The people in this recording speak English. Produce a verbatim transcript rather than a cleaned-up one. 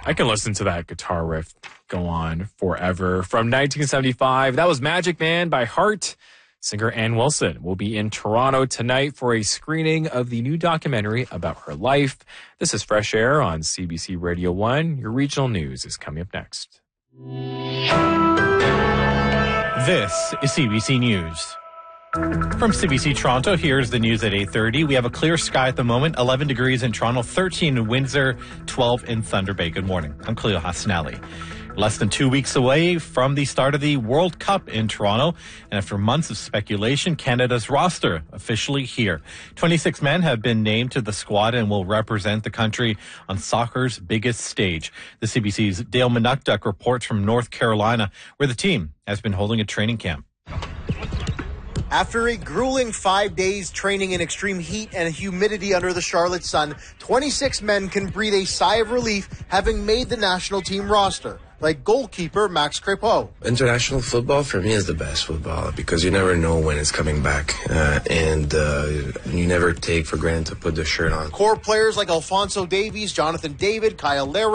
I can listen to that guitar riff go on forever. From nineteen seventy-five, that was Magic Man by Heart. Singer Ann Wilson will be in Toronto tonight for a screening of the new documentary about her life. This is Fresh Air on C B C Radio one. Your regional news is coming up next. This is C B C News. From C B C Toronto, here's the news at eight thirty. We have a clear sky at the moment, eleven degrees in Toronto, thirteen in Windsor, twelve in Thunder Bay. Good morning. I'm Cleo Hassanelli. Less than two weeks away from the start of the World Cup in Toronto, and after months of speculation, Canada's roster officially here. twenty-six men have been named to the squad and will represent the country on soccer's biggest stage. The C B C's Dale Manukduk reports from North Carolina, where the team has been holding a training camp. After a grueling five days training in extreme heat and humidity under the Charlotte sun, twenty-six men can breathe a sigh of relief having made the national team roster, like goalkeeper Max Crepeau. International football for me is the best football because you never know when it's coming back, uh, and uh, you never take for granted to put the shirt on. Core players like Alphonso Davies, Jonathan David, Kyle Larin,